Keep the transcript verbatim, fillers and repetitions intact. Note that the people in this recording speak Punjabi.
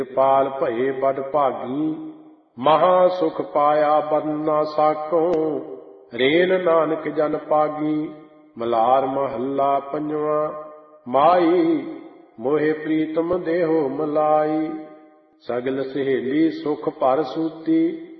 ਕਿਰਪਾਲ ਭਏ ਬਡ ਭਾਗੀ, ਮਹਾ ਸੁਖ ਪਾਇਆ ਬਨ ਨਾ ਸਾਕੋ। ਰੇਨ ਨਾਨਕ ਜਨ ਪਾਗੀ, ਮਲਾਰ ਮਹੱਲਾ ਪੰਜਵਾ। ਮਾਈ ਮੋਹਿ ਪ੍ਰੀਤਮ ਦੇਹੋ ਮਲਾਈ, ਸਗਲ ਸਹੇਲੀ ਸੁਖ ਭਰ ਸੂਤੀ।